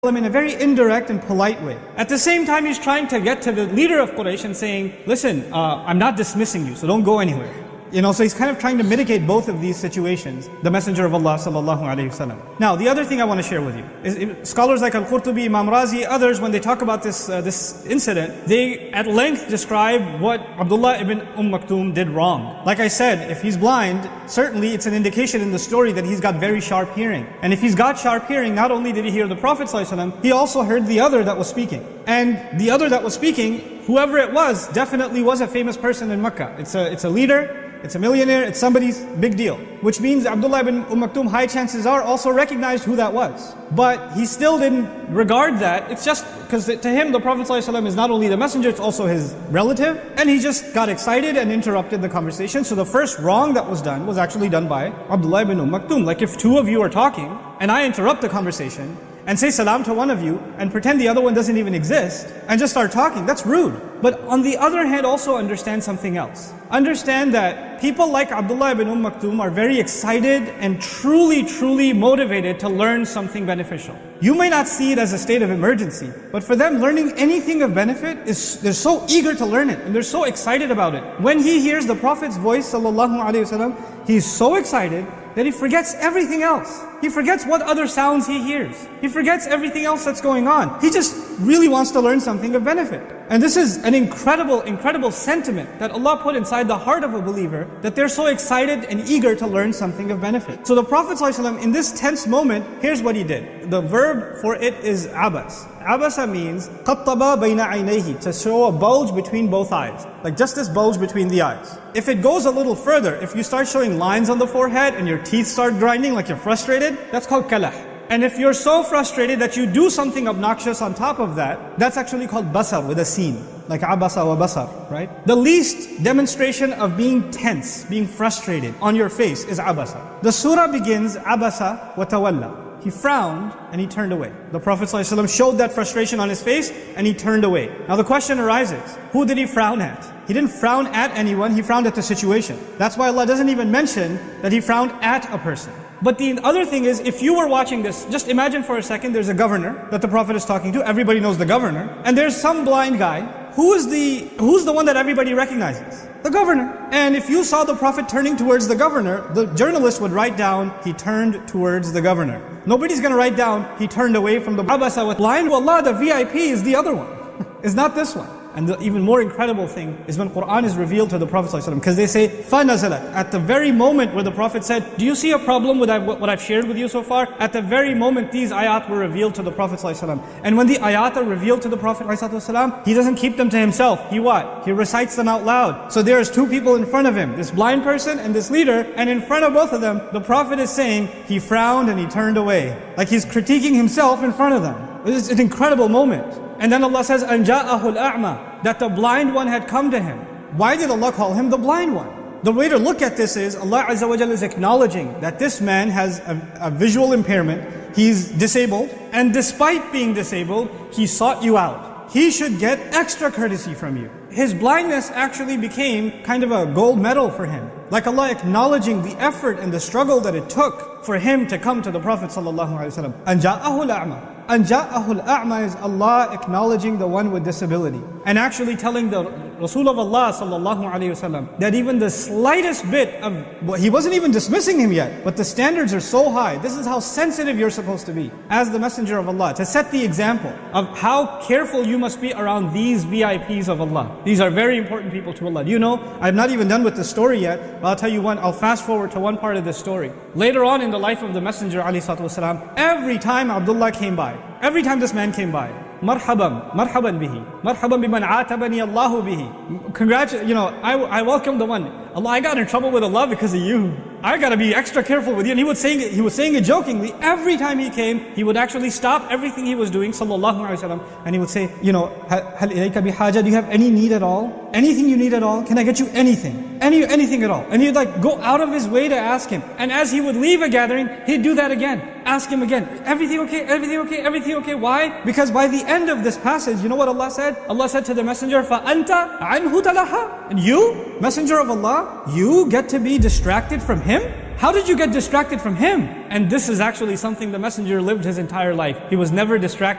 in a very indirect and polite way. At the same time, he's trying to get to the leader of Quraysh and saying, listen, I'm not dismissing you, so don't go anywhere. So he's kind of trying to mitigate both of these situations, the Messenger of Allah sallallahu alaihi wasallam. Now, the other thing I want to share with you is scholars like Al-Qurtubi, Imam Razi, others, when they talk about this incident, they at length describe what Abdullah ibn Maktoum did wrong. Like I said, if he's blind, certainly it's an indication in the story that he's got very sharp hearing. And if he's got sharp hearing, not only did he hear the Prophet sallallahu alaihi wasallam, he also heard the other that was speaking. And the other that was speaking, whoever it was, definitely was a famous person in Mecca. It's a leader. It's a millionaire, it's somebody's big deal. Which means Abdullah ibn Maktoum, high chances are, also recognized who that was. But he still didn't regard that. It's just because to him the Prophet ﷺ is not only the messenger, it's also his relative. And he just got excited and interrupted the conversation. So the first wrong that was done was actually done by Abdullah ibn Maktoum. Like if two of you are talking and I interrupt the conversation and say salam to one of you and pretend the other one doesn't even exist and just start talking, that's rude. But on the other hand, also understand something else. Understand that people like Abdullah ibn Maktoum are very excited and truly motivated to learn something beneficial. You may not see it as a state of emergency, but for them, learning anything of benefit, they're so eager to learn it and they're so excited about it. When he hears the Prophet's voice, sallallahu alaihi wasallam, he's so excited that he forgets everything else. He forgets what other sounds he hears. He forgets everything else that's going on. He just really wants to learn something of benefit. And this is an incredible sentiment that Allah put inside the heart of a believer, that they're so excited and eager to learn something of benefit. So the Prophet ﷺ, in this tense moment, here's what he did. The verb for it is abas. Abasa means qattaba bayna aynayhi, to show a bulge between both eyes. Like just this bulge between the eyes. If it goes a little further, if you start showing lines on the forehead and your teeth start grinding like you're frustrated, that's called kalah. And if you're so frustrated that you do something obnoxious on top of that, that's actually called basar with a sin. Like abasa wa basar, right? The least demonstration of being tense, being frustrated on your face is abasa. The surah begins abasa wa tawalla. He frowned and he turned away. The Prophet ﷺ showed that frustration on his face and he turned away. Now the question arises, who did he frown at? He didn't frown at anyone, he frowned at the situation. That's why Allah doesn't even mention that he frowned at a person. But the other thing is, if you were watching this, just imagine for a second there's a governor that the Prophet is talking to. Everybody knows the governor. And there's some blind guy. Who's the one that everybody recognizes? The governor. And if you saw the Prophet turning towards the governor, the journalist would write down, he turned towards the governor. Nobody's going to write down, he turned away from the abasa wa blind. Wallah, the VIP is the other one. It's not this one. And the even more incredible thing is when Qur'an is revealed to the Prophet ﷺ, because they say, فَنَزَلَتْ, at the very moment where the Prophet said, do you see a problem with what I've shared with you so far? At the very moment these ayat were revealed to the Prophet ﷺ. And when the ayat are revealed to the Prophet ﷺ, he doesn't keep them to himself. He what? He recites them out loud. So there's two people in front of him, this blind person and this leader, and in front of both of them, the Prophet is saying, he frowned and he turned away. Like he's critiquing himself in front of them. It's an incredible moment. And then Allah says, أَنْ جَاءَهُ الْأَعْمَى, that the blind one had come to him. Why did Allah call him the blind one? The way to look at this is, Allah Azza wa Jalla is acknowledging that this man has a visual impairment, he's disabled, and despite being disabled, he sought you out. He should get extra courtesy from you. His blindness actually became kind of a gold medal for him. Like Allah acknowledging the effort and the struggle that it took for him to come to the Prophet sallallahu alaihi wasallam. أَنْ جَاءَهُ الْأَعْمَى. أَنْ جَاءَهُ الْأَعْمَى is Allah acknowledging the one with disability. And actually telling the Rasul of Allah sallallahu alaihi wasallam that even the slightest bit of, he wasn't even dismissing him yet, but the standards are so high. This is how sensitive you're supposed to be as the Messenger of Allah, to set the example of how careful you must be around these VIPs of Allah. These are very important people to Allah. Do you know, I'm not even done with the story yet, but I'll tell you one, I'll fast forward to one part of this story. Later on in the life of the Messenger ﷺ, every time Abdullah came by, every time this man came by, marhaban bihi, marhaban biman atabani Allahu bihi. Congratulations, I welcome the one. Allah, I got in trouble with Allah because of you. I got to be extra careful with you. And he was saying it jokingly. Every time he came, he would actually stop everything he was doing, sallallahu alaihi wasallam, and he would say, hal ilayka bihaja, do you have any need at all? Anything you need at all? Can I get you anything? Anything at all? And he'd go out of his way to ask him. And as he would leave a gathering, he'd do that again. Ask him again. Everything okay? Everything okay? Everything okay? Why? Because by the end of this passage, you know what Allah said? Allah said to the Messenger, فَأَنْتَ عَنْهُ تَلَهَا. And you, Messenger of Allah, you get to be distracted from him? How did you get distracted from him? And this is actually something the Messenger lived his entire life. He was never distracted.